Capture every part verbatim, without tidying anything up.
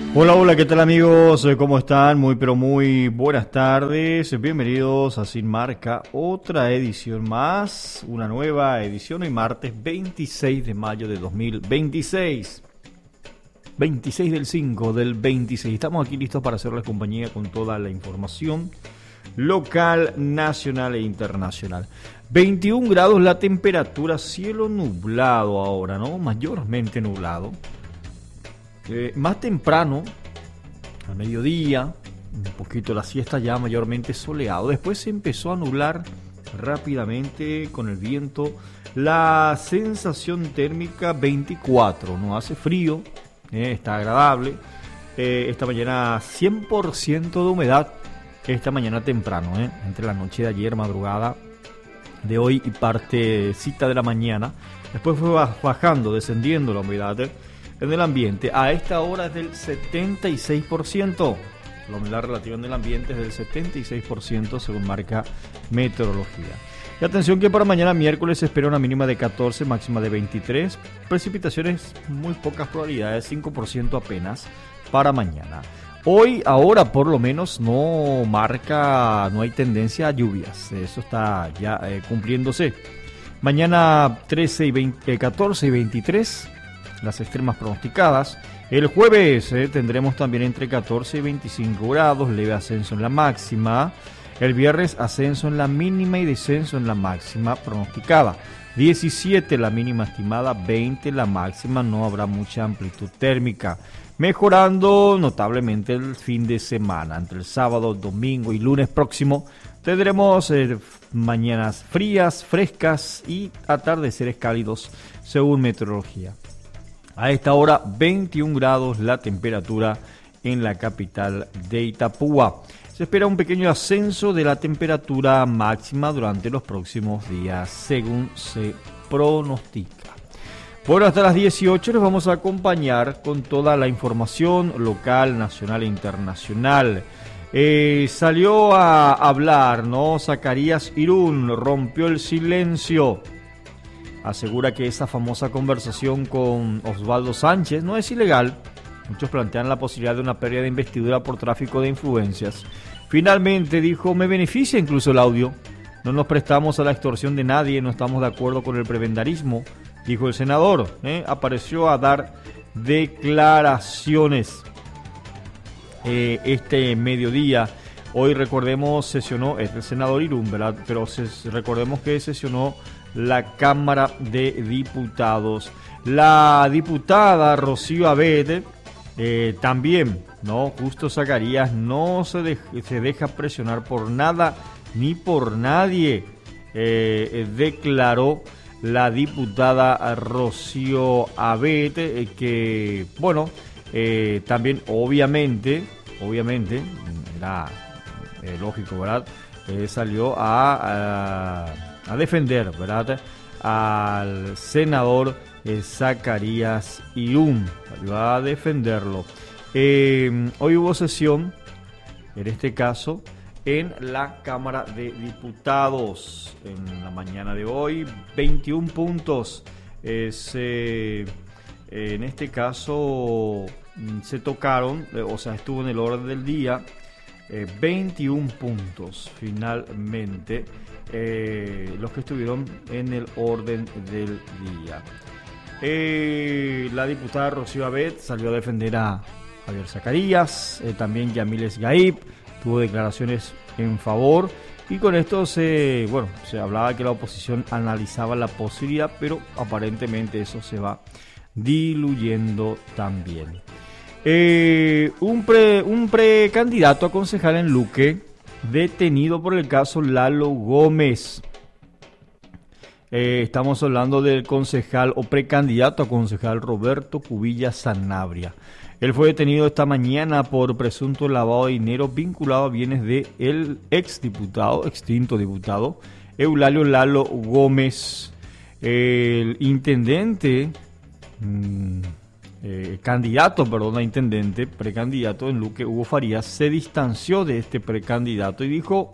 Hola, hola, ¿qué tal amigos? ¿Cómo están? Muy, pero muy buenas tardes. Bienvenidos a Sin Marca, otra edición más, una nueva edición hoy martes veintiséis de mayo de dos mil veintiséis. veintiséis del cinco del veintiséis. Estamos aquí listos para hacerles compañía con toda la información local, nacional e internacional. veintiún grados la temperatura, cielo nublado ahora, ¿no? Mayormente nublado. Eh, más temprano, al mediodía, un poquito la siesta ya mayormente soleado. Después se empezó a nublar rápidamente con el viento. La sensación térmica veinticuatro, no hace frío, eh, está agradable. Eh, esta mañana cien por ciento de humedad, esta mañana temprano, eh, entre la noche de ayer, madrugada de hoy y partecita de la mañana. Después fue bajando, descendiendo la humedad eh, en el ambiente. A esta hora es del setenta y seis por ciento. La humedad relativa en el ambiente es del setenta y seis por ciento según marca meteorología. Y atención que para mañana miércoles se espera una mínima de catorce, máxima de veintitrés. Precipitaciones, muy pocas probabilidades, cinco por ciento apenas para mañana. Hoy, ahora por lo menos, no marca, no hay tendencia a lluvias. Eso está ya eh, cumpliéndose. Mañana trece y veinte, eh, catorce y veintitrés. Las extremas pronosticadas. El jueves eh, tendremos también entre catorce y veinticinco grados, leve ascenso en la máxima. El viernes ascenso en la mínima y descenso en la máxima pronosticada. diecisiete la mínima estimada, veinte la máxima, no habrá mucha amplitud térmica. Mejorando notablemente el fin de semana. Entre el sábado, domingo y lunes próximo tendremos eh, mañanas frías, frescas y atardeceres cálidos según meteorología. A esta hora veintiún grados la temperatura en la capital de Itapúa. Se espera un pequeño ascenso de la temperatura máxima durante los próximos días, según se pronostica. Bueno, hasta las dieciocho les vamos a acompañar con toda la información local, nacional e internacional. Eh, salió a hablar, ¿no? Zacarías Irún rompió el silencio. Asegura que esa famosa conversación con Osvaldo Sánchez no es ilegal. Muchos plantean la posibilidad de una pérdida de investidura por tráfico de influencias. Finalmente dijo, me beneficia incluso el audio. No nos prestamos a la extorsión de nadie, no estamos de acuerdo con el prebendarismo, dijo el senador. ¿eh? Apareció a dar declaraciones eh, este mediodía. Hoy recordemos sesionó, es el senador Irún, ¿verdad? Pero se, recordemos que sesionó la Cámara de Diputados. La diputada Rocío Abed eh, también, ¿no? Justo Zacarías no se, de, se deja presionar por nada ni por nadie, eh, eh, declaró la diputada Rocío Abed, eh, que, bueno, eh, también obviamente, obviamente, era eh, lógico, ¿verdad? Eh, salió a... a a defender, ¿verdad?, al senador eh, Zacarías Irún, va a defenderlo. Eh, hoy hubo sesión, en este caso, en la Cámara de Diputados. En la mañana de hoy, veintiún puntos. Eh, se, eh, en este caso, se tocaron, eh, o sea, estuvo en el orden del día, eh, veintiún puntos, finalmente. Eh, los que estuvieron en el orden del día. Eh, la diputada Rocío Abed salió a defender a Javier Zacarías, eh, también Yamiles Gaib tuvo declaraciones en favor, y con esto se, bueno, se hablaba que la oposición analizaba la posibilidad, pero aparentemente eso se va diluyendo también. Eh, un, pre, un precandidato a concejal en Luque detenido por el caso Lalo Gómez. Eh, estamos hablando del concejal o precandidato a concejal Roberto Cubilla Sanabria. Él fue detenido esta mañana por presunto lavado de dinero vinculado a bienes de el exdiputado, extinto diputado, Eulalio Lalo Gómez. El intendente, mmm, eh, candidato, perdón, a intendente, precandidato en Luque, Hugo Farías, se distanció de este precandidato y dijo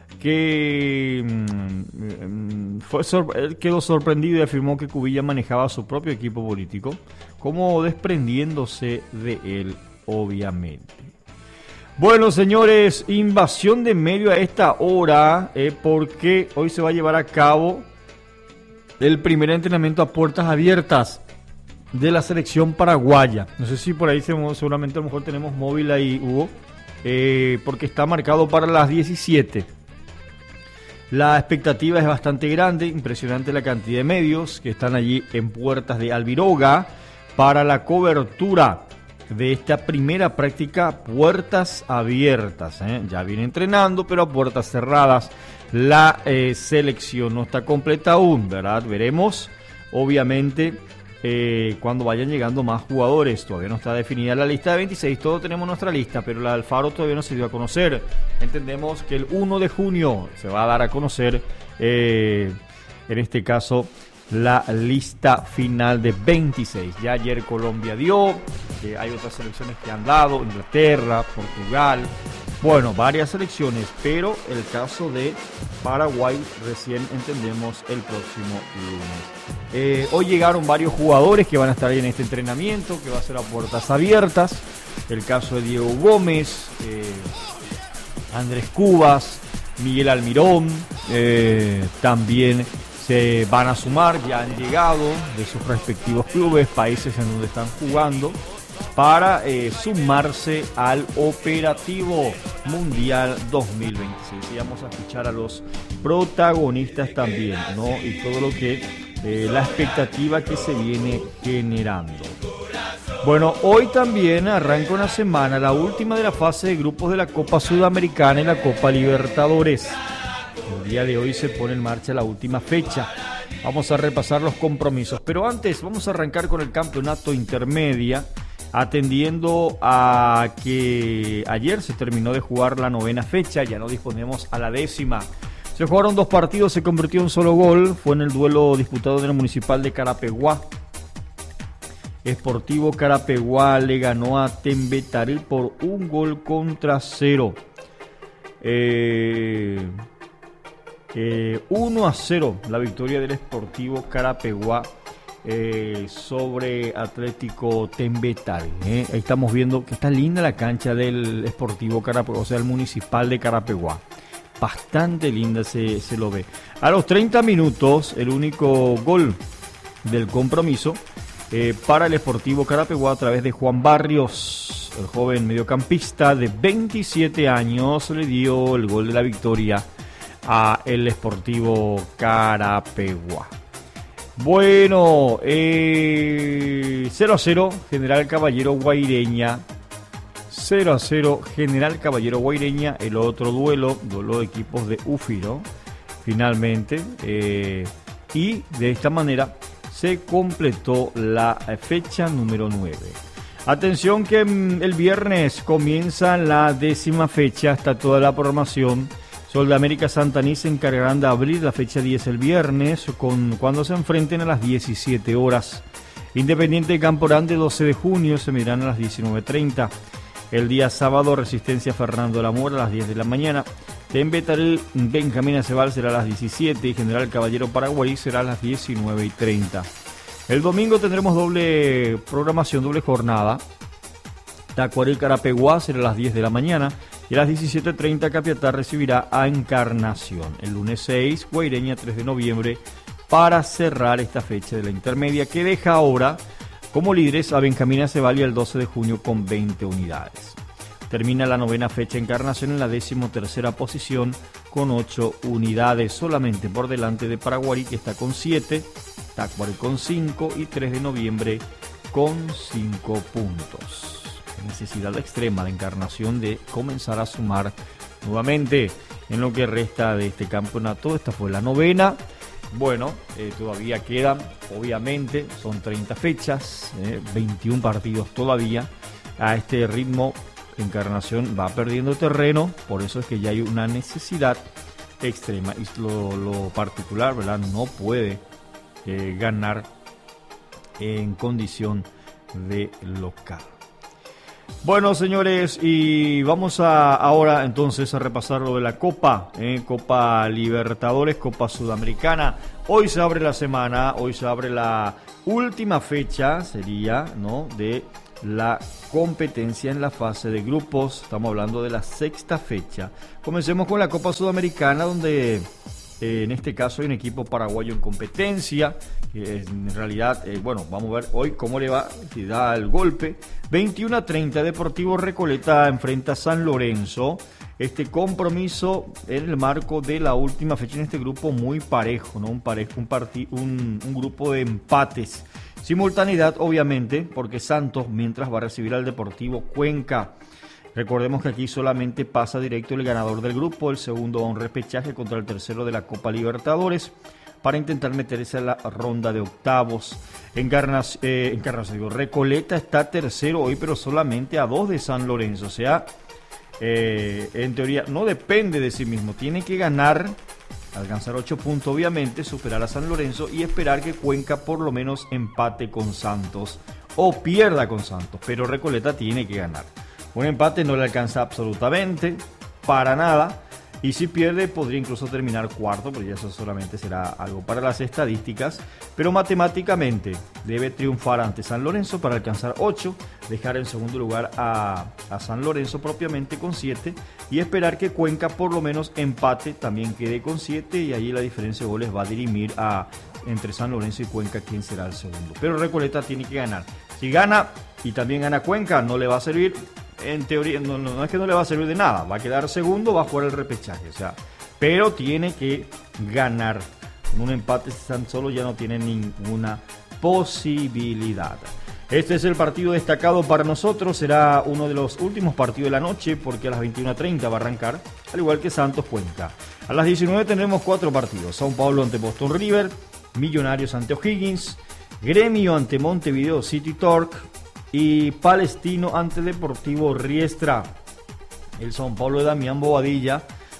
que mmm, fue sor- él quedó sorprendido y afirmó que Cubilla manejaba su propio equipo político, como desprendiéndose de él obviamente. Bueno, señores, invasión de medio a esta hora, eh, porque hoy se va a llevar a cabo el primer entrenamiento a puertas abiertas de la selección paraguaya. No sé si por ahí seguramente a lo mejor tenemos móvil ahí, Hugo, eh, porque está marcado para las diecisiete. La expectativa es bastante grande, impresionante la cantidad de medios que están allí en puertas de Albiroga para la cobertura de esta primera práctica puertas abiertas. ¿eh? Ya viene entrenando, pero a puertas cerradas. La eh, selección no está completa aún, ¿verdad? Veremos, obviamente, eh, cuando vayan llegando más jugadores. Todavía no está definida la lista de veintiséis, todos tenemos nuestra lista, pero la Alfaro todavía no se dio a conocer. Entendemos que el primero de junio se va a dar a conocer, eh, en este caso, la lista final de veintiséis. Ya ayer Colombia dio, eh, hay otras selecciones que han dado, Inglaterra, Portugal, bueno, varias selecciones, pero el caso de Paraguay recién entendemos el próximo lunes. Eh, hoy llegaron varios jugadores que van a estar ahí en este entrenamiento, que va a ser a puertas abiertas. El caso de Diego Gómez, eh, Andrés Cubas, Miguel Almirón, eh, también se van a sumar, ya han llegado de sus respectivos clubes, países en donde están jugando, para eh, sumarse al operativo mundial dos mil veintiséis. Y vamos a escuchar a los protagonistas también, ¿no? Y todo lo que, eh, la expectativa que se viene generando. Bueno, hoy también arranca una semana, la última de la fase de grupos de la Copa Sudamericana y la Copa Libertadores. El día de hoy se pone en marcha la última fecha. Vamos a repasar los compromisos, pero antes vamos a arrancar con el campeonato intermedia, atendiendo a que ayer se terminó de jugar la novena fecha, ya no disponemos a la décima. Se jugaron dos partidos, se convirtió en un solo gol, fue en el duelo disputado en el Municipal de Carapeguá. Sportivo Carapeguá le ganó a Tembetaril por un gol contra cero. Eh... Eh, uno a cero la victoria del Sportivo Carapeguá eh, sobre Atlético Tembetaril. Eh. Ahí estamos viendo que está linda la cancha del Sportivo Carapeguá, o sea, el Municipal de Carapeguá. Bastante linda se, se lo ve. A los treinta minutos, el único gol del compromiso eh, para el Sportivo Carapeguá a través de Juan Barrios, el joven mediocampista de veintisiete años, le dio el gol de la victoria a el Sportivo Carapeguá. Bueno, eh, cero a cero General Caballero Guaireña. cero a cero General Caballero Guaireña. El otro duelo, duelo de equipos de Ufiro, finalmente. Eh, y de esta manera se completó la fecha número nueve. Atención que el viernes comienza la décima fecha, está toda la programación. Sol de América Santaní se encargarán de abrir la fecha diez el viernes, con, cuando se enfrenten a las diecisiete horas. Independiente de Campo Grande, doce de junio, se medirán a las diecinueve treinta. El día sábado, Resistencia Fernando de la Mora a las diez de la mañana. Tembetaril Benjamín Acebal será a las diecisiete y General Caballero Paraguay será a las diecinueve treinta. El domingo tendremos doble programación, doble jornada. Tacuarel Carapeguá será a las diez de la mañana. Y a las diecisiete treinta Capiatá recibirá a Encarnación. El lunes seis, Guaireña tres de noviembre, para cerrar esta fecha de la intermedia, que deja ahora como líderes a Benjamín Acebal y el doce de junio con veinte unidades. Termina la novena fecha Encarnación en la decimotercera posición con ocho unidades, solamente por delante de Paraguarí, que está con siete, Tacuarel con cinco y tres de noviembre con cinco puntos. Necesidad extrema de Encarnación de comenzar a sumar nuevamente en lo que resta de este campeonato. Esta fue la novena. Bueno, eh, todavía quedan, obviamente, son treinta fechas, eh, veintiún partidos todavía. A este ritmo, Encarnación va perdiendo terreno, por eso es que ya hay una necesidad extrema. Y lo, lo particular, ¿verdad? No puede eh, ganar en condición de local. Bueno, señores, y vamos a ahora entonces a repasar lo de la Copa, eh, Copa Libertadores, Copa Sudamericana. Hoy se abre la semana, hoy se abre la última fecha, sería, ¿no?, de la competencia en la fase de grupos. Estamos hablando de la sexta fecha. Comencemos con la Copa Sudamericana, donde eh, en este caso hay un equipo paraguayo en competencia. Que en realidad, eh, bueno, vamos a ver hoy cómo le va, si da el golpe. veintiuno a treinta, Deportivo Recoleta enfrenta a San Lorenzo. Este compromiso en el marco de la última fecha en este grupo muy parejo, ¿no? Un, parejo, un, parti, un, un grupo de empates. Simultaneidad, obviamente, porque Santos, mientras va a recibir al Deportivo Cuenca. Recordemos que aquí solamente pasa directo el ganador del grupo, el segundo va a un repechaje contra el tercero de la Copa Libertadores para intentar meterse a la ronda de octavos. Encarnación, eh, Encarnación, digo, Recoleta está tercero hoy, pero solamente a dos de San Lorenzo, o sea... Eh, en teoría no depende de sí mismo, tiene que ganar, alcanzar ocho puntos obviamente, superar a San Lorenzo y esperar que Cuenca por lo menos empate con Santos o pierda con Santos, pero Recoleta tiene que ganar. Un empate no le alcanza absolutamente para nada, y si pierde podría incluso terminar cuarto, porque eso solamente será algo para las estadísticas, pero matemáticamente debe triunfar ante San Lorenzo para alcanzar ocho, dejar en segundo lugar a, a San Lorenzo propiamente con siete y esperar que Cuenca por lo menos empate, también quede con siete, y ahí la diferencia de goles va a dirimir a, entre San Lorenzo y Cuenca quién será el segundo. Pero Recoleta tiene que ganar. Si gana y también gana Cuenca, no le va a servir. En teoría, no, no, no es que no le va a servir de nada, va a quedar segundo, va a jugar el repechaje, o sea, pero tiene que ganar. Con un empate tan solo ya no tiene ninguna posibilidad. Este es el partido destacado para nosotros, será uno de los últimos partidos de la noche, porque a las veintiuno treinta va a arrancar, al igual que Santos Cuenca. A las diecinueve tendremos cuatro partidos: São Paulo ante Boston River, Millonarios ante O'Higgins, Gremio ante Montevideo City Torque y Palestino ante Deportivo Riestra. El São Paulo de Damián Bobadilla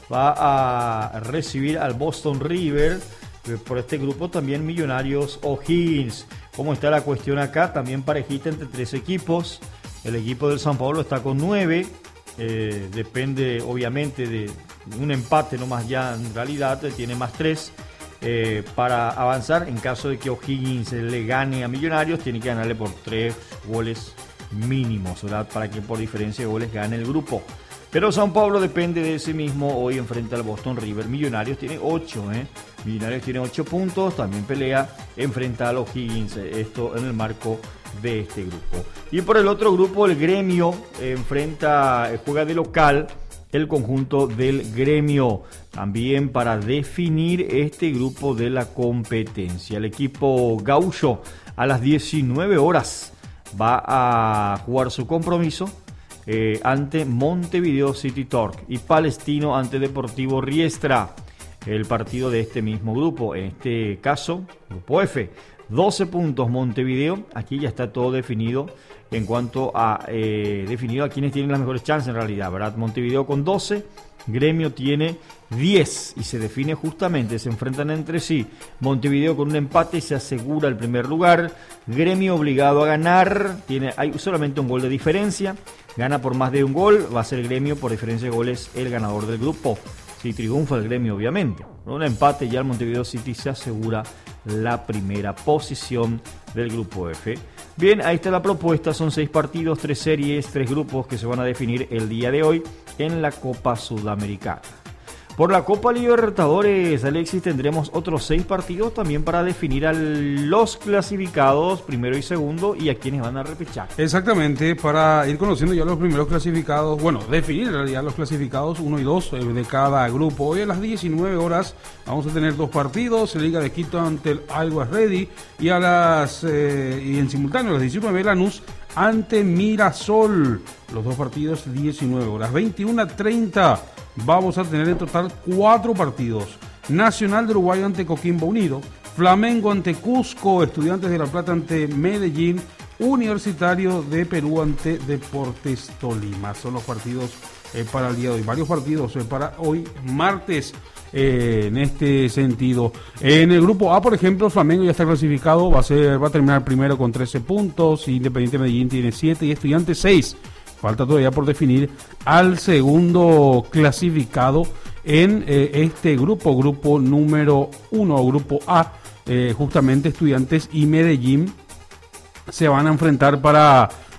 va a recibir al Boston River. Por este grupo también Millonarios O'Higgins. ¿Cómo está la cuestión acá? También parejita entre tres equipos. El equipo del São Paulo está con nueve. Eh, depende obviamente de un empate, no más ya en realidad. Tiene más tres. Eh, para avanzar, en caso de que O'Higgins le gane a Millonarios, tiene que ganarle por tres goles mínimos, ¿verdad? Para que por diferencia de goles gane el grupo. Pero São Paulo depende de sí mismo. Hoy enfrenta al Boston River. Millonarios tiene ocho, ¿eh? Millonarios tiene ocho puntos. También pelea, enfrenta al O'Higgins. Esto en el marco de este grupo. Y por el otro grupo, el Gremio enfrenta, juega de local el conjunto del Gremio, también para definir este grupo de la competencia. El equipo gaucho a las diecinueve horas va a jugar su compromiso eh, ante Montevideo City Torque y Palestino ante Deportivo Riestra, el partido de este mismo grupo, en este caso grupo F. doce puntos Montevideo, aquí ya está todo definido en cuanto a eh, definido a quienes tienen las mejores chances en realidad, ¿verdad? Montevideo con doce, Gremio tiene diez y se define justamente, se enfrentan entre sí. Montevideo con un empate se asegura el primer lugar, Gremio obligado a ganar, tiene, hay solamente un gol de diferencia, gana por más de un gol, va a ser Gremio por diferencia de goles el ganador del grupo. Si triunfa el Gremio obviamente, con un empate ya el Montevideo City se asegura la primera posición del grupo F. Bien, ahí está la propuesta, son seis partidos, tres series, tres grupos que se van a definir el día de hoy en la Copa Sudamericana. Por la Copa Libertadores, Alexis, tendremos otros seis partidos también para definir a los clasificados primero y segundo y a quienes van a repechar. Exactamente, para ir conociendo ya los primeros clasificados, bueno, definir en realidad los clasificados uno y dos de cada grupo. Hoy a las diecinueve horas vamos a tener dos partidos, Liga de Quito ante el Always Ready y a las eh, y en simultáneo a las diecinueve Lanús ante Mirasol. Los dos partidos diecinueve horas. veintiuno a treinta vamos a tener en total cuatro partidos. Nacional de Uruguay ante Coquimbo Unido, Flamengo ante Cusco, Estudiantes de La Plata ante Medellín, Universitario de Perú ante Deportes Tolima. Son los partidos eh, para el día de hoy. Varios partidos eh, para hoy, martes. Eh, en este sentido, en el grupo A, por ejemplo, Flamengo ya está clasificado, va a ser, va a terminar primero con trece puntos, Independiente Medellín tiene siete y Estudiantes seis. Falta todavía por definir al segundo clasificado en eh, este grupo, grupo número uno, grupo A. Eh, justamente Estudiantes y Medellín se van a enfrentar para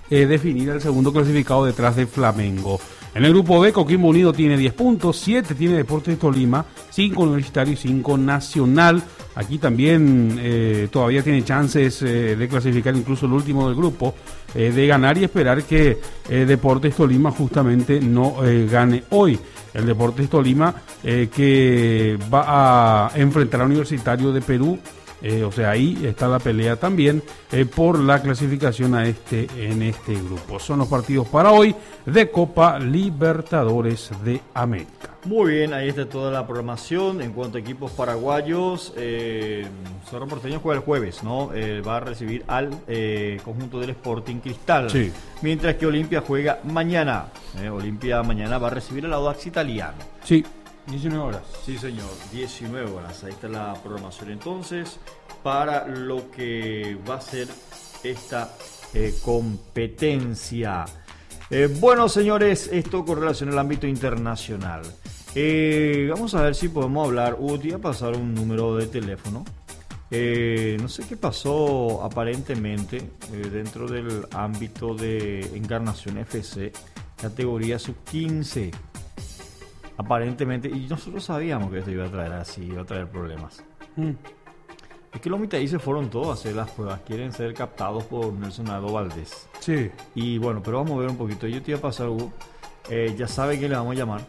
eh, definir el segundo clasificado detrás de Flamengo. En el grupo B, Coquimbo Unido tiene diez puntos, siete tiene Deportes Tolima, cinco Universitario y cinco Nacional. Aquí también eh, todavía tiene chances eh, de clasificar incluso el último del grupo, eh, de ganar y esperar que eh, Deportes Tolima justamente no eh, gane hoy. El Deportes Tolima eh, que va a enfrentar al Universitario de Perú. Eh, o sea, ahí está la pelea también eh, por la clasificación a este en este grupo. Son los partidos para hoy de Copa Libertadores de América. Muy bien, ahí está toda la programación. En cuanto a equipos paraguayos, eh, Cerro Porteño juega el jueves, ¿no? Eh, va a recibir al eh, conjunto del Sporting Cristal. Sí. Mientras que Olimpia juega mañana. Eh, Olimpia mañana va a recibir al Audax Italiano. Sí. diecinueve horas. Sí, señor, diecinueve horas. Ahí está la programación entonces para lo que va a ser esta eh, competencia. Eh, bueno, señores, esto con relación al ámbito internacional. Eh, vamos a ver si podemos hablar. Uh, te iba a pasar un número de teléfono. Eh, no sé qué pasó aparentemente eh, dentro del ámbito de Encarnación F C, categoría sub quince. Aparentemente, y nosotros sabíamos que esto iba a traer así, iba a traer problemas. Mm. Es que los mitadí se fueron todos a hacer las pruebas, quieren ser captados por Nelson Aldo Valdés. Sí. Y bueno, pero vamos a ver un poquito. Yo te iba a pasar, Hugo, eh, ya sabe que le vamos a llamar.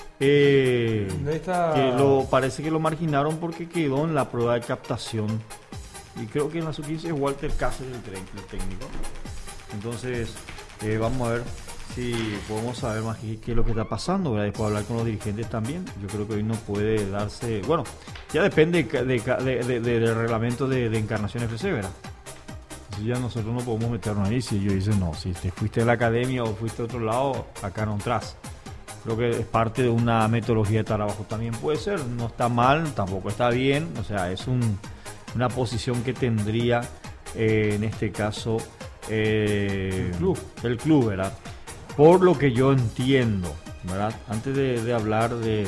Eh, esta... que lo, parece que lo marginaron porque quedó en la prueba de captación. Y creo que en la sub quince es Walter Cáceres el, el técnico. Entonces, eh, vamos a ver si podemos saber más qué, qué es lo que está pasando, ¿verdad? Después hablar con los dirigentes también. Yo creo que hoy no puede darse... Bueno, ya depende de, de, de, de, de, del reglamento de, de Encarnación F C, ¿verdad? Si ya nosotros no podemos meternos ahí. Si ellos dicen, no, si te fuiste de la academia o fuiste a otro lado, acá no entras. Creo que es parte de una metodología de trabajo también. Puede ser, no está mal, tampoco está bien. O sea, es un, una posición que tendría, eh, en este caso, eh, el club. el club, ¿verdad? Por lo que yo entiendo, ¿verdad? Antes de, de hablar de,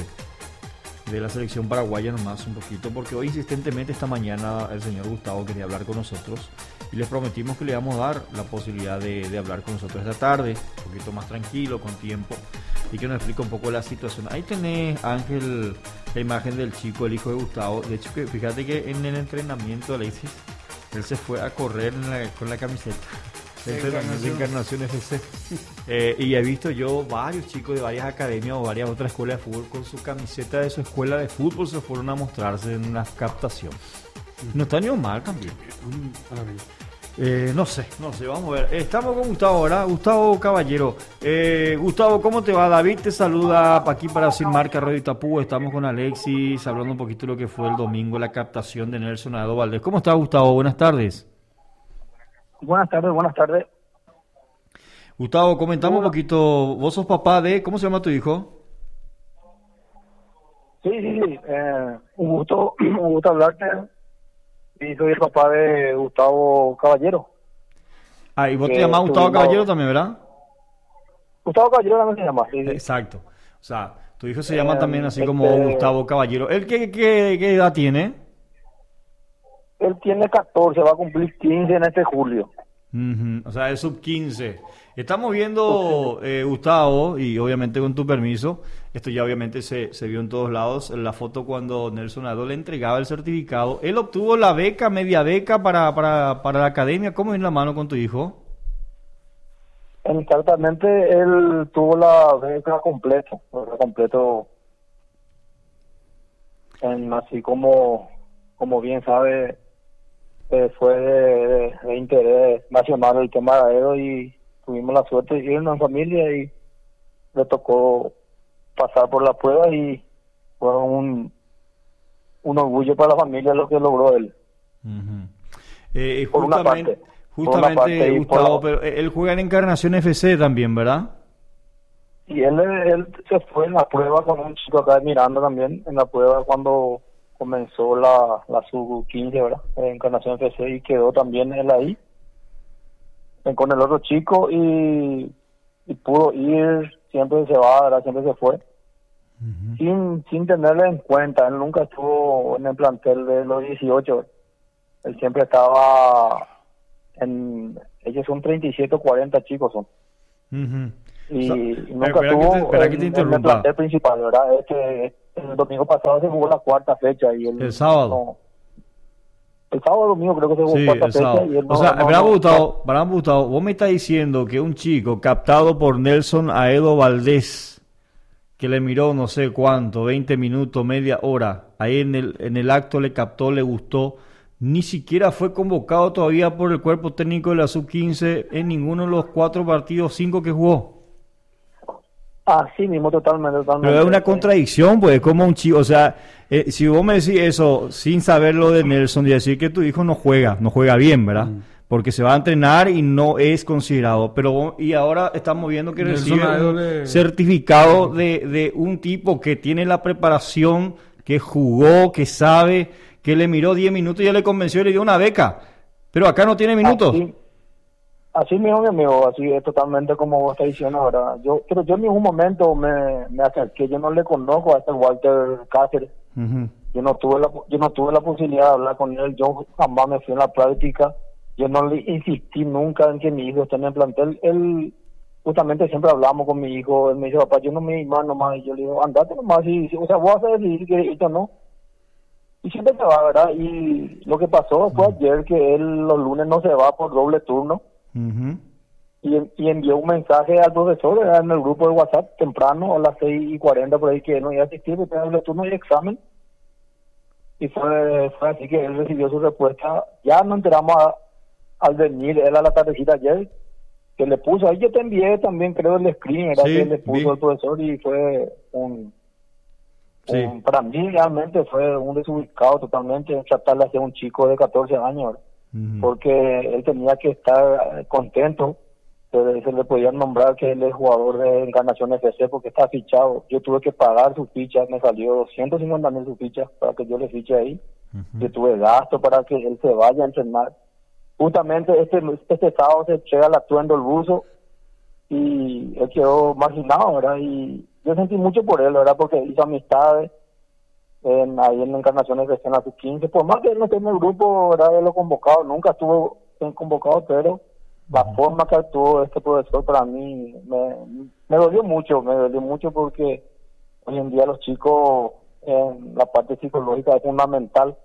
de la selección paraguaya nomás un poquito, porque hoy insistentemente esta mañana el señor Gustavo quería hablar con nosotros y les prometimos que le íbamos a dar la posibilidad de, de hablar con nosotros esta tarde, un poquito más tranquilo, con tiempo, y que nos explique un poco la situación. Ahí tenés, Ángel, la imagen del chico, el hijo de Gustavo. De hecho, que fíjate que en el entrenamiento, Alexis, él se fue a correr en la, con la camiseta de Encarnación, Encarnación F C. Eh, y he visto yo varios chicos de varias academias o varias otras escuelas de fútbol con su camiseta de su escuela de fútbol, se fueron a mostrarse en una captación. No está ni mal también. Eh, no sé, no sé, vamos a ver. Estamos con Gustavo, ¿verdad? Gustavo Caballero. Eh, Gustavo, ¿cómo te va? David te saluda aquí para Sin Marca Radio Itapú. Estamos con Alexis hablando un poquito de lo que fue el domingo, la captación de Nelson Aldo Valdés. ¿Cómo está, Gustavo? Buenas tardes. Buenas tardes, buenas tardes. Gustavo, comentamos un poquito. Vos sos papá de... ¿Cómo se llama tu hijo? Sí, sí, sí. Eh, un gusto, un gusto hablarte. Y soy el papá de Gustavo Caballero. Ah, y vos te llamás Gustavo Caballero también, ¿verdad? Gustavo Caballero también se llama, sí, sí. Exacto. O sea, tu hijo se llama eh, también así este... como Gustavo Caballero. ¿Él qué, qué, qué edad tiene? Él tiene catorce, va a cumplir quince en este julio. Uh-huh. O sea, es sub quince. Estamos viendo, eh, Gustavo, y obviamente con tu permiso, esto ya obviamente se, se vio en todos lados, la foto cuando Nelson Aldo le entregaba el certificado. Él obtuvo la beca, media beca para, para, para la academia. ¿Cómo es la mano con tu hijo? Exactamente, él tuvo la beca completa, la completo, en, así como, como bien sabe, eh, fue de, de, de interés nacional el tema de Aero y tuvimos la suerte de irnos en familia y le tocó pasar por la prueba y fue un, un orgullo para la familia lo que logró él. Uh-huh. eh, por una parte. Justamente, parte, Gustavo, por... pero él juega en Encarnación F C también, ¿verdad? Y él, él se fue en la prueba con un chico acá de Miranda también, en la prueba cuando comenzó la, la sub quince, ¿verdad? En Encarnación F C y quedó también él ahí con el otro chico y, y pudo ir, siempre se va, ¿verdad? Siempre se fue. Uh-huh. Sin, sin tenerle en cuenta, él nunca estuvo en el plantel de los dieciocho, él siempre estaba en, ellos son treinta y siete o cuarenta chicos son. Ujú. Y So- nunca espera tuvo que te- espera en, que te en el interrumpa. plantel principal, ¿verdad? Este, el domingo pasado se jugó la cuarta fecha y el, El sábado. no, el sábado domingo creo que se jugó Sí, cuarta el fecha sábado. y él no, O sea, no, Abraham no- Gustavo, Abraham Gustavo, vos me estás diciendo que un chico captado por Nelson Aedo Valdés, que le miró no sé cuánto, veinte minutos, media hora, ahí en el, en el acto le captó, le gustó, ni siquiera fue convocado todavía por el cuerpo técnico de la sub quince en ninguno de los cuatro partidos, cinco que jugó. así mismo totalmente, totalmente. Pero es una contradicción, pues, como un chico, o sea, eh, si vos me decís eso sin saber lo de Nelson y decir que tu hijo no juega, no juega bien, ¿verdad? Mm. Porque se va a entrenar y no es considerado. Pero vos- y ahora estamos viendo que Nelson recibe Aedo un le- certificado de, de un tipo que tiene la preparación, que jugó, que sabe, que le miró diez minutos y ya le convenció y le dio una beca. Pero acá no tiene minutos. Así, así mismo, mi amigo, así es totalmente como vos estás diciendo ahora. Yo, pero yo en ningún momento me, me acerqué, yo no le conozco a este Walter Cáceres. Ujú. Yo no tuve la, yo no tuve la posibilidad de hablar con él, yo jamás me fui en la práctica, yo no le insistí nunca en que mi hijo esté en el plantel. Él, justamente siempre hablamos con mi hijo, él me dice, papá, yo no me iba nomás, y yo le digo, andate nomás, y, o sea, vos vas a decidir que esto no. Y siempre se va, ¿verdad? Y lo que pasó fue ayer que él los lunes no se va por doble turno, Ujú. y, y envió un mensaje al profesor, ¿verdad? En el grupo de WhatsApp temprano, a las seis y cuarenta por ahí, que él no iba a asistir, porque doble turno y examen. Y fue, fue así que él recibió su respuesta. Ya nos enteramos a- al venir él a la tardecita ayer, que le puso, ahí yo te envié también creo el screen, era Sí, que le puso vi. el profesor, y fue un, Sí. un- para mí realmente fue un desubicado totalmente tratarle hacia un chico de catorce años, ¿verdad? Ujú. Porque él tenía que estar eh, contento. Se, se le podía nombrar que él es jugador de Encarnación F C porque está fichado. Yo tuve que pagar su ficha, me salió ciento cincuenta mil su ficha para que yo le fiche ahí. Ujú. Yo tuve gasto para que él se vaya a entrenar. Justamente este este sábado se llega el atuendo el buzo y él quedó marginado, ¿verdad? Y yo sentí mucho por él, ¿verdad? Porque hizo amistades en, ahí en Encarnación F C en la sub quince. Por más que él no esté en el grupo, ¿verdad? De los convocados, nunca estuvo en convocado, pero la forma que actuó este profesor para mí me, me dolió mucho, me dolió mucho porque hoy en día los chicos en la parte psicológica es fundamental,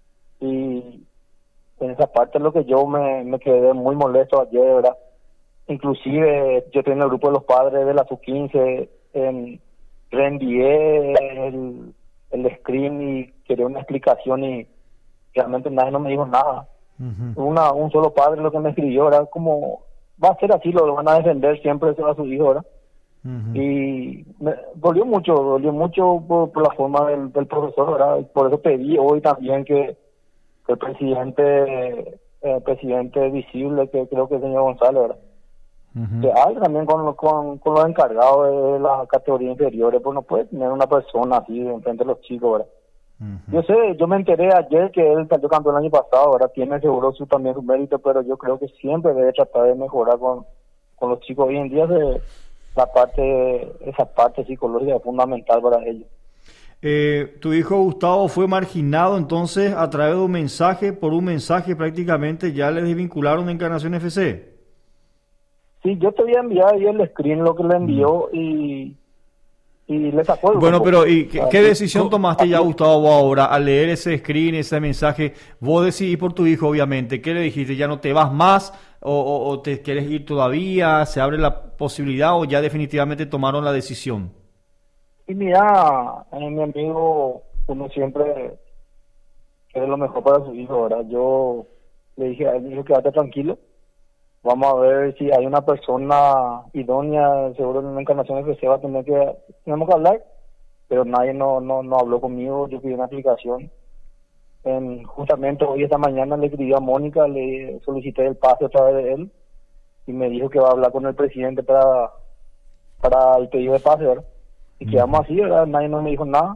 y en esa parte es lo que yo me, me quedé muy molesto ayer, ¿verdad? Inclusive yo estoy en el grupo de los padres de la sub quince, en, reenvié el, el screen y quería una explicación y realmente nadie no me dijo nada. Ujú. Una, un solo padre lo que me escribió, era como, va a ser así, lo, lo van a defender siempre a su hijo, ¿verdad? Ujú. Y me dolió mucho, dolió mucho por, por la forma del, del profesor, ¿verdad? Y por eso pedí hoy también que, que el presidente, el presidente visible, que creo que es el señor González, ¿verdad? Ujú. Que hable también con, con, con los encargados de las categorías inferiores, pues no puede tener una persona así enfrente de los chicos, ¿verdad? Ujú. Yo sé, yo me enteré ayer que él salió campeón el año pasado, ahora tiene seguro su, también su mérito, pero yo creo que siempre debe tratar de mejorar con, con los chicos. Hoy en día se, la parte, esa parte psicológica es fundamental para ellos. Eh, tu hijo Gustavo fue marginado entonces a través de un mensaje, por un mensaje prácticamente ya le desvincularon de Encarnación F C. Sí, yo te voy a enviar ahí el screen, lo que le envió, y, y le sacó el Bueno, grupo. pero ¿y qué, qué Así- decisión tomaste ya, Gustavo, vos ahora al leer ese screen, ese mensaje? Vos decidís por tu hijo, obviamente. ¿Qué le dijiste? ¿Ya no te vas más? ¿O, o, o te quieres ir todavía? ¿Se abre la posibilidad o ya definitivamente tomaron la decisión? Y mira, eh, mi amigo, uno siempre quiere lo mejor para su hijo, ¿verdad? Yo le dije a él, me dijo, quédate tranquilo. Vamos a ver si hay una persona idónea, seguro en una Encarnación F C va a tener que, tenemos que hablar, pero nadie no, no, no habló conmigo, yo pedí una explicación. En, justamente hoy esta mañana le escribí a Mónica, le solicité el pase otra vez de él, y me dijo que va a hablar con el presidente para, para el pedido de pase, ¿verdad? Y quedamos así, ¿verdad? Nadie no me dijo nada,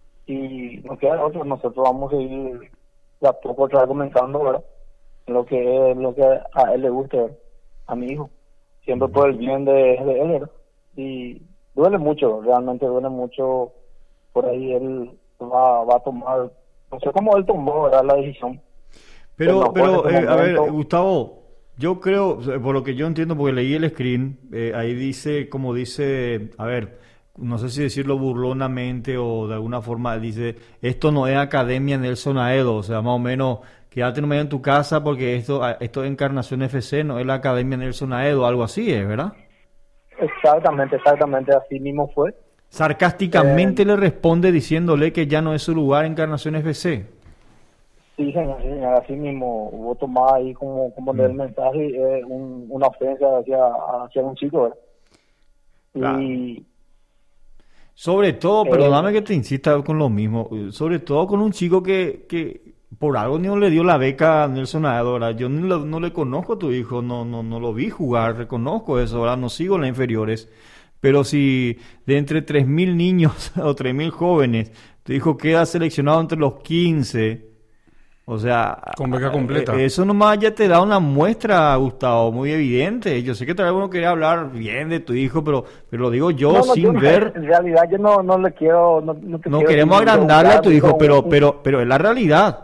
y no queda otro, nosotros vamos a seguir de a poco otra vez comenzando, ¿verdad? Lo que lo que a él le gusta, ¿verdad? A mi hijo, siempre por el bien de, de él, ¿verdad? Y duele mucho, realmente duele mucho. Por ahí él va, va a tomar, no sé cómo él tomó, ¿verdad?, la decisión. Pero, Pero pero en ese eh, a ver, momento- Gustavo, Yo creo, por lo que yo entiendo, porque leí el screen, eh, ahí dice, como dice, a ver, no sé si decirlo burlonamente o de alguna forma, dice, esto no es Academia Nelson Aedo, o sea, más o menos, quédate nomás en tu casa porque esto, esto es Encarnación F C, no es la Academia Nelson Aedo, algo así es, ¿verdad? Exactamente, exactamente, así mismo fue. Sarcásticamente Eh, le responde diciéndole que ya no es su lugar Encarnación F C. Sí, señor, sí, señor, así mismo, vos tomás ahí como, como leer el Mm, mensaje, eh, un, una ofensa hacia, hacia un chico, ¿verdad? claro. Y Sobre todo, perdóname eh, que te insista con lo mismo, eh, sobre todo con un chico que, que por algo no le dio la beca a Nelson Aedo, ¿verdad? Yo ni lo- no le conozco a tu hijo, no, no, no lo vi jugar, reconozco eso, ¿verdad? No sigo en las inferiores, pero si de entre tres mil niños o tres mil jóvenes, tu hijo queda seleccionado entre los quince. O sea, Con beca eh, completa. eso nomás ya te da una muestra, Gustavo, muy evidente. Yo sé que tal vez uno quería hablar bien de tu hijo, pero, pero lo digo yo no, no, yo sin ver. en realidad yo no, no le quiero, no, no te No quiero queremos decir agrandarle a tu hijo, un, pero, un- pero, pero es la realidad.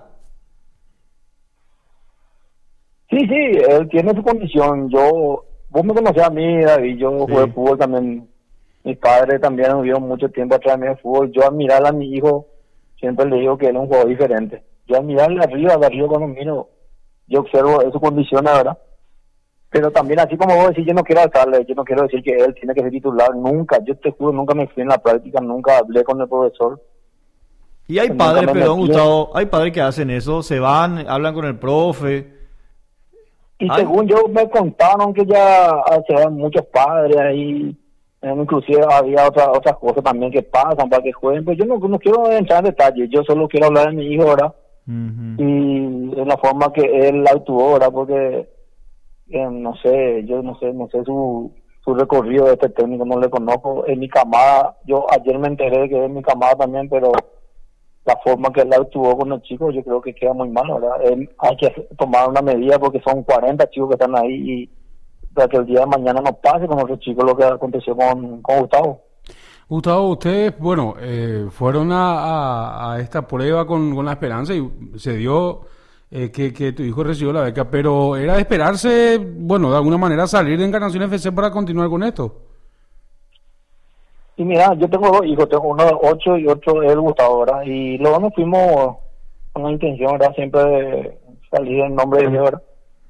Sí, sí, él tiene su condición. Yo, vos me conocés a mí, David, yo Sí. jugué fútbol también. Mis padres también vivieron mucho tiempo atrás de mí de fútbol. Yo al mirar a mi hijo, siempre le digo que él es un jugador diferente. Yo al mirarle arriba, de arriba cuando miro, yo observo su condición, la verdad. Pero también, así como vos decís, yo no quiero alzarle, yo no quiero decir que él tiene que ser titular, nunca. Yo te juro, nunca me fui en la práctica, nunca hablé con el profesor, Y hay nunca padres, me perdón, metí. Gustavo, hay padres que hacen eso, se van, hablan con el profe. Y Ay, según yo me contaron que ya se ven muchos padres ahí, eh, inclusive había otras otras cosas también que pasan para que jueguen, pues yo no, no quiero entrar en detalles, yo solo quiero hablar de mi hijo ahora ujú. y de la forma que él actuó ahora, porque eh, no sé, yo no sé, no sé su, su recorrido de este técnico, no le conozco, en mi camada, yo ayer me enteré que es mi camada también, pero la forma que él actuó con los chicos, yo creo que queda muy mal, ¿verdad? Él, hay que hacer- tomar una medida porque son cuarenta chicos que están ahí y para que el día de mañana no pase con otros chicos lo que aconteció con, con Gustavo. Gustavo, ustedes, bueno, eh, fueron a, a- a esta prueba con, con la esperanza y se dio eh, que, que tu hijo recibió la beca, pero era de esperarse, bueno, de alguna manera salir de Encarnación F C para continuar con esto. Y mira, yo tengo dos hijos, tengo uno de ocho y otro es el Gustavo, ¿verdad? Y los dos nos fuimos con una intención, ¿verdad? Siempre de salir en nombre de Dios, ¿verdad?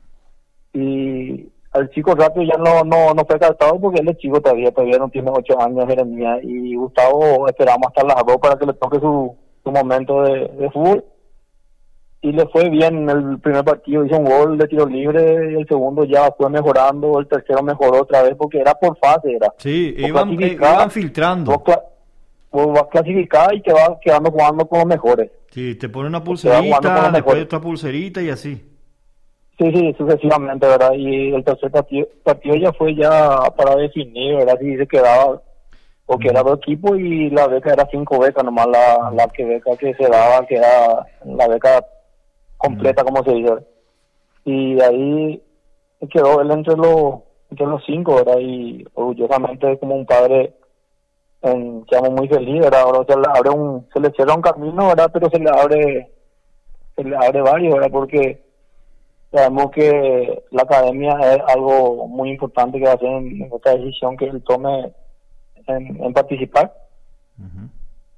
Y al chico rápido ya no no no fue captado porque él es chico todavía, todavía no tiene ocho años, Jeremías, y Gustavo esperamos hasta las dos para que le toque su, su momento de, de fútbol. Y le fue bien el primer partido, hizo un gol de tiro libre, y el segundo ya fue mejorando, el tercero mejoró otra vez porque era por fase, era. Sí, Vos iban, eh, clasificás, iban vos, filtrando. cla- vos vas a clasificar y te vas quedando jugando con los mejores. Sí, te ponen una Te vas jugando con pulserita, los después mejores. otra pulserita y así. Sí, sí, sucesivamente, ¿verdad? Y el tercer partido, partido ya fue ya para definir, ¿verdad? Si se quedaba, porque era dos equipos y la beca era cinco becas, nomás la, la que beca que se daba, que era la beca completa, como se dice. Y ahí quedó él entre los, entre los cinco, ¿verdad? Y orgullosamente como un padre, en, quedamos muy felices, ¿verdad? Ahora se le abre un, se le cierra un camino, ¿verdad? Pero se le abre, se le abre varios, ¿verdad? Porque sabemos que la academia es algo muy importante que va a hacer en, en esta decisión que él tome en, en participar. Ujú.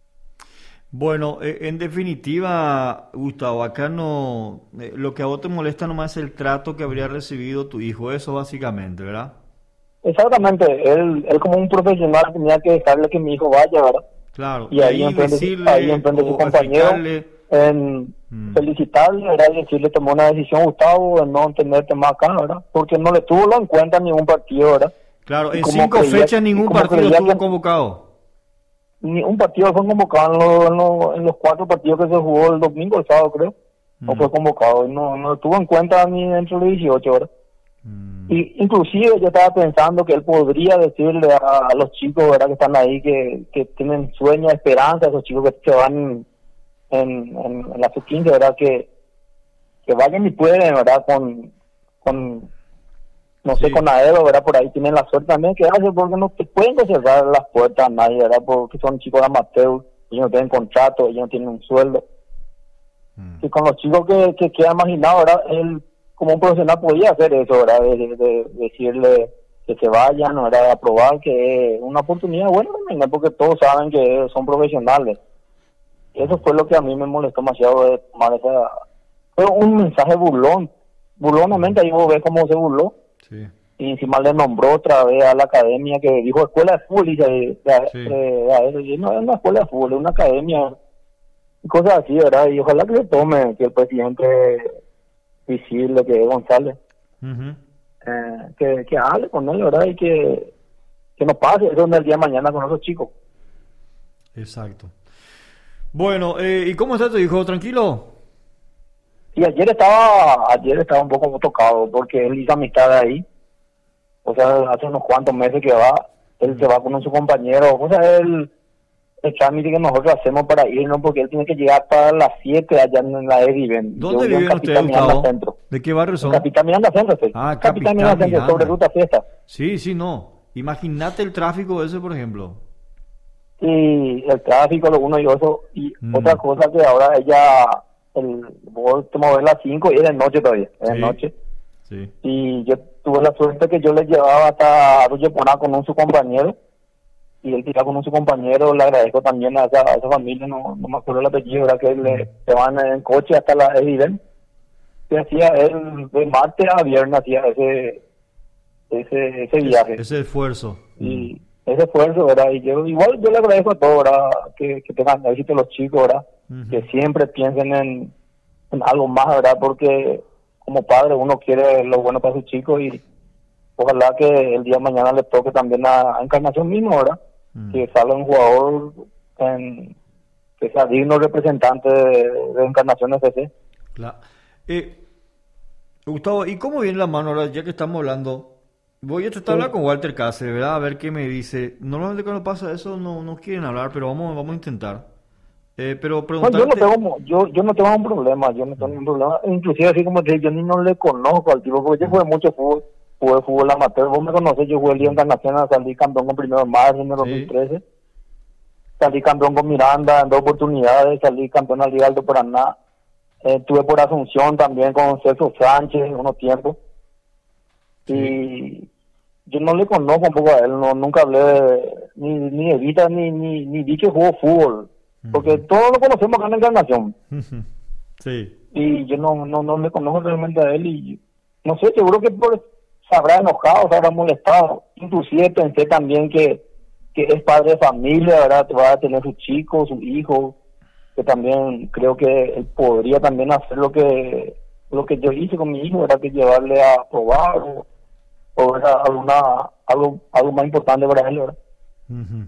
Bueno, eh, en definitiva, Gustavo, acá no, eh, lo que a vos te molesta nomás es el trato que habría recibido tu hijo, eso básicamente, ¿verdad? Exactamente, él, él como un profesional tenía que dejarle que mi hijo vaya, ¿verdad? Claro, Y y ahí ahí enfrente, decirle ahí enfrente de su o compañero, explicarle, en mm, felicitarle, ¿verdad? Y decirle tomó una decisión, Gustavo, en no tenerte más acá, ¿verdad? Porque no le tuvo en cuenta en ningún partido, ¿verdad? claro, Y en como cinco creía- fechas y ningún como partido creía estuvo que- convocado. Ni un partido fue convocado en, lo- en, lo- en los cuatro partidos que se jugó el domingo, el sábado creo. No Mm, fue convocado, y no, no tuvo en cuenta ni dentro de dieciocho horas. mm, Y inclusive yo estaba pensando que él podría decirle a, a los chicos, ¿verdad? Que están ahí, que, que tienen sueños, esperanza, esos chicos que, que van en, en, en la sub quince, ¿verdad? Que, que vayan y pueden, ¿verdad? Con, con no sé, Sí. con Aero, ¿verdad? Por ahí tienen la suerte también que hace, porque no te pueden cerrar las puertas a nadie, ¿verdad? Porque son chicos amateur, ellos no tienen contrato, ellos no tienen un sueldo. mm. Y con los chicos que, que quedan marginados, ¿verdad? Él como un profesional podía hacer eso, ¿verdad? De, de, de decirle que se vayan, ¿no? Era aprobar que es una oportunidad buena también, ¿no? Porque todos saben que son profesionales. Eso fue lo que a mí me molestó demasiado de tomar esa... Fue un mensaje burlón, burlonamente, ahí vos ves cómo se burló. Sí. Y encima le nombró otra vez a la academia que dijo escuela de fútbol, y de, de, Sí. de, de, de, no es una escuela de fútbol, es una academia, y cosas así, ¿verdad? Y ojalá que se tome, que el presidente visible, que es González, Ujú. eh, que, que hable con él, ¿verdad? Y que, que no pase eso en el día de mañana con esos chicos. Exacto. Bueno, eh, ¿y cómo está tu hijo? ¿Tranquilo? Y ayer estaba, ayer estaba un poco tocado porque él hizo amistad ahí. O sea, hace unos cuantos meses que va, él se va con su compañero. O sea, el, el trámite que nosotros hacemos para irnos, porque él tiene que llegar para las siete allá en la Ediven. ¿Dónde viven ustedes, Gustavo? ¿De qué barrio son? Capitán Miranda Centro, sí. Ah, Capitán Capitán Miranda Centro, Miranda. sobre ruta fiesta. Sí, sí, no. Imagínate el tráfico ese, por ejemplo. Y el tráfico, lo uno y eso. Y Mm. otra cosa que ahora ella, el vos te mover a las cinco y es de noche todavía, es de Sí. noche. Sí. Y yo tuve la suerte que yo le llevaba hasta Arroyoponá con un su compañero, y él tiraba con un su compañero. Le agradezco también a esa, a esa familia, no, no me acuerdo el apellido, era que le, se van en coche hasta la Evident, que hacía él de martes a viernes, hacía ese ese, ese viaje. Ese esfuerzo. Y ese esfuerzo, ¿verdad? Y yo igual yo le agradezco a todos, ¿verdad? Que, que tengan éxito los chicos, ¿verdad? Ujú. Que siempre piensen en, en algo más, ¿verdad? Porque como padre uno quiere lo bueno para sus chicos, y ojalá que el día de mañana le toque también a, a Encarnación mismo, ¿verdad? Mm. Que salga un jugador en, que sea digno representante de, de Encarnación F C. Claro. Eh, Gustavo, ¿y cómo viene la mano ahora, ya que estamos hablando? Voy a tratar de Sí. hablar con Walter Cáceres, ¿verdad? A ver qué me dice. Normalmente cuando pasa eso no, no quieren hablar, pero vamos, vamos a intentar. Eh, pero No, yo preguntarte... no tengo mo- yo yo no tengo un problema, yo no tengo ningún problema, inclusive así como te dije, yo ni no le conozco al tipo, porque yo jugué mucho fútbol, jugué fútbol amateur, vos me conocés, yo jugué Liga Internacional, salí campeón con Primero de Marzo en el dos mil trece, salí campeón con Miranda en dos oportunidades, salí campeón al Liga Alto Paraná, eh, estuve por Asunción también con Celso Sánchez unos tiempos, y yo no le conozco un poco a él, no, nunca hablé de- ni, ni de Vita, ni, ni, ni vi que jugó fútbol, porque todos lo conocemos acá en Encarnación, Sí. y yo no, no, no le conozco realmente a él, y no sé, seguro que por, se habrá enojado, se habrá molestado. Inclusive pensé también que, que es padre de familia, ¿verdad? Que va a tener sus chicos, sus hijos, que también creo que él podría también hacer lo que lo que yo hice con mi hijo, era que llevarle a probar o, o era alguna algo algo más importante para él, ¿verdad? Ujú.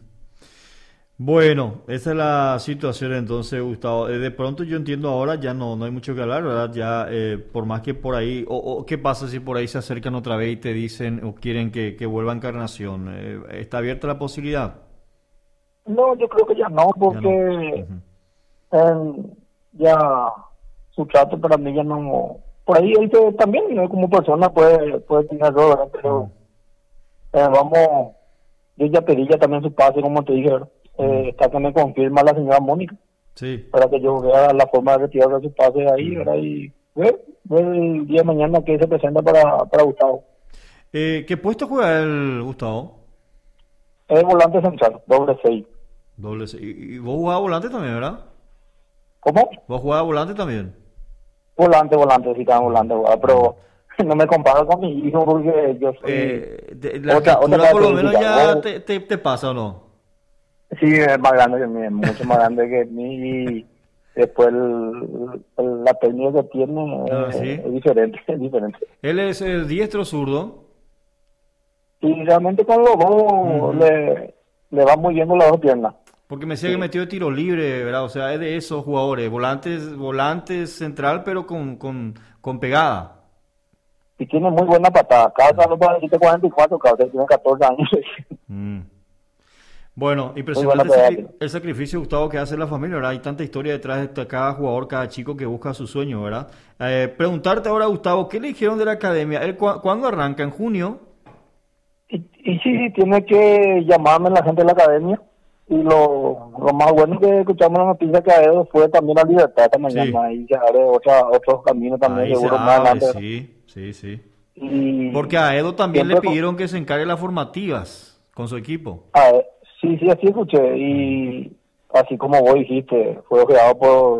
Bueno, esa es la situación entonces, Gustavo. Eh, de pronto yo entiendo ahora, ya no, no hay mucho que hablar, ¿verdad? Ya, eh, por más que por ahí, o, o qué pasa si por ahí se acercan otra vez y te dicen o quieren que, que vuelva a Encarnación. Eh, ¿está abierta la posibilidad? No, yo creo que ya no, Ya porque no. Ujú. eh, ya su trato para mí ya no, por ahí él te- también, ¿no? Como persona puede puede tener error, ¿verdad? Pero eh, vamos, yo ya pedí ya también su pase, como te dije, ¿verdad? Eh, está que me confirma la señora Mónica Sí. para que yo vea la forma de retirar de su pase ahí, ¿verdad? Y ver, ver el día de mañana que se presenta para, para Gustavo. Eh, ¿qué puesto juega el Gustavo? Es volante central, doble seis. Doble C. ¿Y, y vos jugabas volante también, verdad? ¿Cómo? ¿Vos jugabas volante también? Volante, volante, sí, está volante, ¿verdad? Pero no me comparo con mi hijo porque yo soy... Eh, de- la Otra- estatura otra por lo menos característica. ya Vos- te, te, te pasa, ¿o no? Sí, es más grande que mí, es mucho más grande que mí, y después el, el- la técnica que tiene Ah, eh, ¿sí? es diferente, es diferente. Él es el diestro zurdo. Y realmente con los dos Ujú. le, le va muy bien con las dos piernas. Porque me decía que metió de tiro libre, ¿verdad? O sea, es de esos jugadores, volantes, volantes central, pero con, con, con pegada. Y tiene muy buena patada. Cada salón para decirte cuarenta y cuatro, cada vez tiene catorce años. Mm. Bueno, buena impresionante el, pegada sacri- tiene. el sacrificio, Gustavo, que hace la familia, ¿verdad? Hay tanta historia detrás de cada jugador, cada chico que busca su sueño, ¿verdad? Eh, preguntarte ahora, Gustavo, ¿qué le dijeron de la academia? ¿Él cu- cuándo arranca? ¿En junio? Y, y sí, sí, tiene que llamarme la gente de la academia. Y lo, lo más bueno que escuchamos la noticia que a él fue también la libertad esta mañana. Sí. Y se abre otra, otros caminos también, Ahí se seguro más abre, adelante. sí, Sí, sí. Y Porque a Edo también le siempre con- pidieron que se encargue de las formativas con su equipo. Ah, sí, sí, así escuché. Y así como vos dijiste, fue ojeado por